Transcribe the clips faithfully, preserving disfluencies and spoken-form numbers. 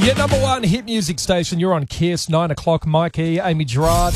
Your number one hit music station. You're on Kiss, nine o'clock. Mikey, Amy Gerard.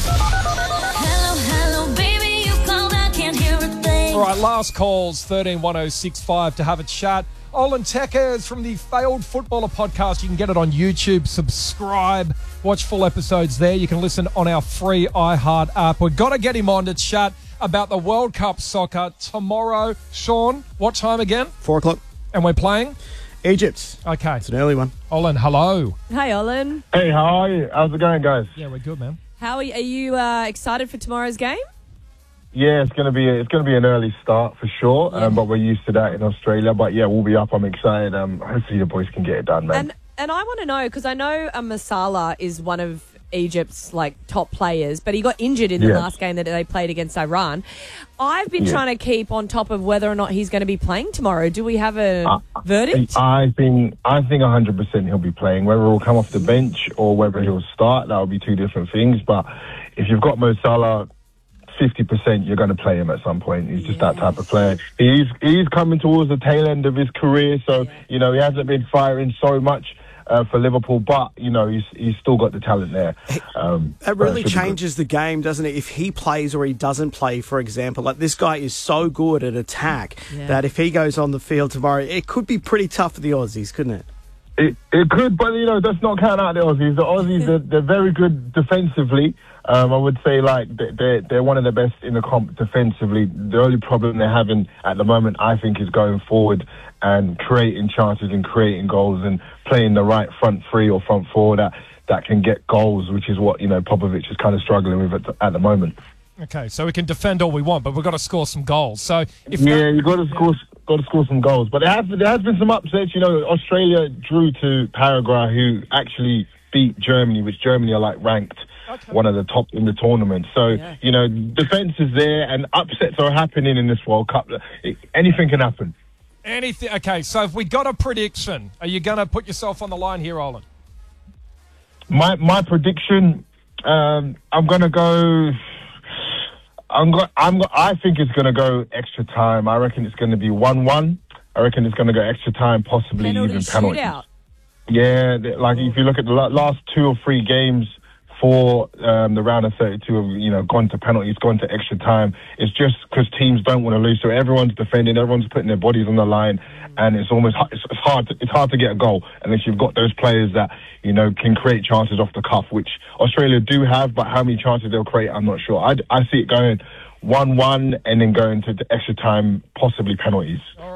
Hello, hello, baby, you called, I can't hear a thing. All right, last calls, thirteen one oh six five to have a chat. Olin Teckers from the Failed Footballer podcast. You can get it on YouTube. Subscribe. Watch full episodes there. You can listen on our free iHeart app. We've got to get him on to chat about the World Cup soccer tomorrow. Sean, what time again? Four o'clock. And we're playing? Egypt. Okay. It's an early one. Olin, hello. Hey, Olin. Hey, how are you? How's it going, guys? Yeah, we're good, man. How are you, are you uh, excited for tomorrow's game? Yeah, it's gonna be it's gonna be an early start for sure, um, but we're used to that in Australia. But yeah, we'll be up. I'm excited. Um, hopefully the boys can get it done, man. And and I want to know, because I know uh, Masala is one of Egypt's like top players, but he got injured in the Yeah. last game that they played against Iran. I've been Yeah. trying to keep on top of whether or not he's going to be playing tomorrow. Do we have a Uh, verdict? I think I think one hundred percent he'll be playing. Whether he'll come off the bench or whether he'll start, that will be two different things. But if you've got Mo Salah, fifty percent you're going to play him at some point. He's just that type of player. He's he's coming towards the tail end of his career, so Yeah. you know he hasn't been firing so much uh, for Liverpool, but you know he's he's still got the talent there. Um, That really so it should be good. changes the game, doesn't it? If he plays or he doesn't play, for example. Like, this guy is so good at attack Yeah. that if he goes on the field tomorrow, it could be pretty tough for the Aussies, couldn't it? It, it could, but, you know, let's not count out the Aussies. The Aussies, they're, they're very good defensively. Um, I would say, like, they- they're, they're one of the best in the comp defensively. The only problem they're having at the moment, I think, is going forward and creating chances and creating goals and playing the right front three or front four that, that can get goals, which is what, you know, Popovich is kind of struggling with at the, at the moment. Okay, so we can defend all we want, but we've got to score some goals. So if Yeah, that- you got to score, got to score some goals. But there has, there has been some upsets. You know, Australia drew to Paraguay, who actually beat Germany, which Germany are like ranked Okay. one of the top in the tournament. So Yeah. you know, defense is there, and upsets are happening in this World Cup. It, anything can happen. anything, okay, so if we got a prediction, are you going to put yourself on the line here, Olin? My my prediction, um, I'm gonna go. I'm go, I'm go, I think it's gonna go extra time. I reckon it's gonna be one one. I reckon it's gonna go extra time, possibly Penalty even penalties. shootout. Yeah, th- like if you look at the la- last two or three games for um, the round of thirty-two, have you know gone to penalties, gone to extra time. It's just because teams don't want to lose, so everyone's defending, everyone's putting their bodies on the line, and it's almost hu- it's it's hard. To, it's hard to get a goal unless you've got those players that you know can create chances off the cuff, which Australia do have. But how many chances they'll create, I'm not sure. I, I see it going one one and then going to the extra time, possibly penalties.